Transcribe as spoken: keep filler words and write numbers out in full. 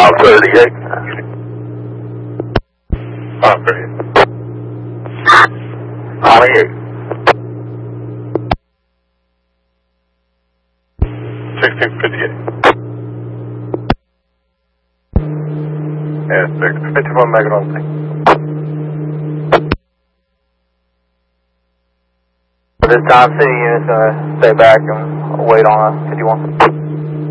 five thirty-eight. five thirty-eight. twenty-eight. sixteen fifty-eight. Yeah, six fifty-one megaton. This time, city units gonna stay back and wait on us, fifty-one.